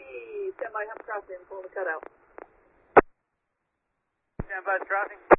Stand by, hump crossing, pulling the cutout. Stand by, crossing.